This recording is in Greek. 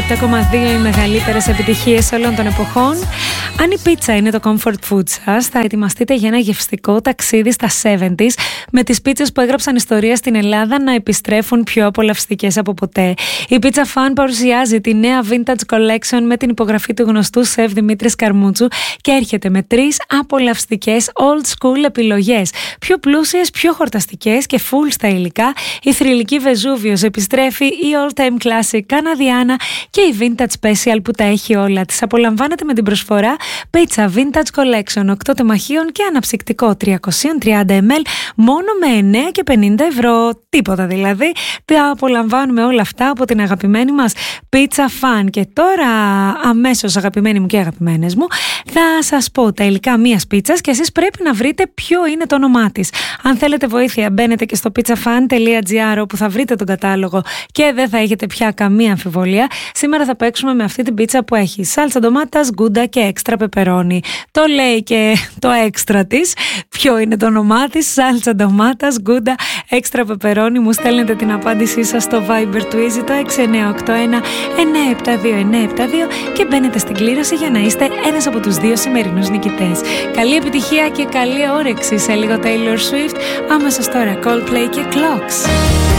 97,2 οι μεγαλύτερες επιτυχίες όλων των εποχών. Αν η πίτσα είναι το comfort food σας, θα ετοιμαστείτε για ένα γευστικό ταξίδι στα 70s με τις πίτσες που έγραψαν ιστορία στην Ελλάδα να επιστρέφουν πιο απολαυστικές από ποτέ. Η Pizza Fan παρουσιάζει τη νέα Vintage Collection με την υπογραφή του γνωστού σεφ Δημήτρη Σκαρμούτσου και έρχεται με 3 απολαυστικές old school επιλογές. Πιο πλούσιες, πιο χορταστικές και full στα υλικά. Η θρυλική Βεζούβιος επιστρέφει, η all time classic Καναδιάνα και η Vintage Special που τα έχει όλα. Τις απολαμβάνετε με την προσφορά Pizza Vintage Collection 8 τεμαχίων και αναψυκτικό 330 ml μόνο με 9 και 50 ευρώ. Τίποτα δηλαδή. Τα απολαμβάνουμε όλα αυτά από την αγαπημένη μας Pizza Fan. Και τώρα αμέσως, αγαπημένοι μου και αγαπημένες μου, θα σας πω τα υλικά μιας πίτσας και εσείς πρέπει να βρείτε ποιο είναι το όνομά της. Αν θέλετε βοήθεια, μπαίνετε και στο pizzafan.gr όπου θα βρείτε τον κατάλογο και δεν θα έχετε πια καμία αμφιβολία. Σήμερα θα παίξουμε με αυτή την πίτσα που έχει σάλτσα ντομάτας, γκούντα και έξτρα πεπερόνι. Το λέει και το έξτρα της. Ποιο είναι το όνομά της? Σάλτσα ντομάτας, γκούντα, έξτρα πεπερόνι. Μου στέλνετε την απάντησή σας στο Viber του Easy το 6981 972 και μπαίνετε στην κλήρωση για να είστε ένας από τους 2 σημερινούς νικητές. Καλή επιτυχία και καλή όρεξη σε λίγο Taylor Swift. Άμεσως τώρα Coldplay και Clocks.